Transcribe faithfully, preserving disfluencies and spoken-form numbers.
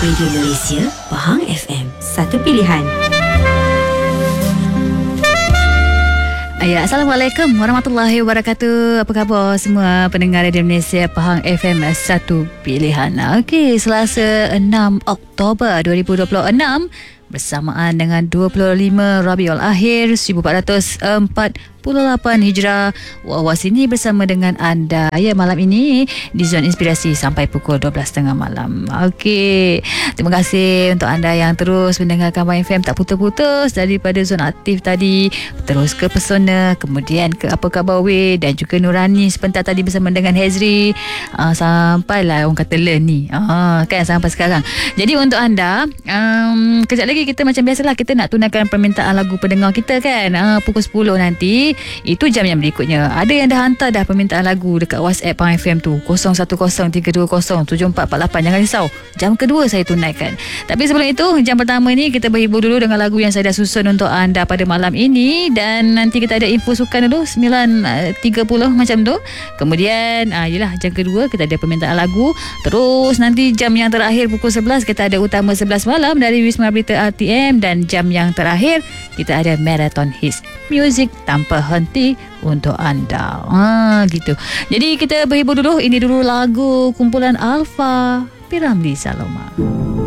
Radio Malaysia, Pahang F M, satu pilihan. Ya, Assalamualaikum warahmatullahi wabarakatuh. Apa khabar semua pendengar Radio Malaysia Pahang F M, satu pilihan. Okey, Selasa enam Oktober dua ribu dua puluh enam bersamaan dengan dua puluh lima Rabiul Akhir seribu empat ratus empat puluh lapan Hijrah. Wawas ini bersama dengan anda ya malam ini di Zon Inspirasi sampai pukul dua belas tiga puluh malam. Okey, terima kasih untuk anda yang terus mendengarkan Pahang F M tak putus-putus daripada Zon Aktif tadi terus ke Pesona, kemudian ke Apa Khabar Weh dan juga Nurani sebentar tadi bersama dengan Hezri, uh, sampailah orang kata learn ni, uh, kan sampai sekarang. Jadi untuk anda, um, kejap lagi kita macam biasalah kita nak tunaikan permintaan lagu pendengar kita kan, uh, pukul sepuluh nanti. Itu jam yang berikutnya. Ada yang dah hantar dah permintaan lagu dekat WhatsApp Pahang F M tu kosong satu kosong tiga dua kosong tujuh empat empat lapan. Jangan risau, jam kedua saya tunaikan. Tapi sebelum itu, jam pertama ni kita berhibur dulu dengan lagu yang saya dah susun untuk anda pada malam ini. Dan nanti kita ada info sukan dulu sembilan tiga puluh macam tu. Kemudian ah, yelah, jam kedua kita ada permintaan lagu. Terus nanti jam yang terakhir pukul sebelas kita ada Utama sebelas Malam dari Wisma Berita R T M. Dan jam yang terakhir kita ada Marathon Hits Music tanpa henti untuk anda. Ha, gitu. Jadi kita berhibur dulu. Ini dulu lagu kumpulan Alfa, P. Ramlee Saloma.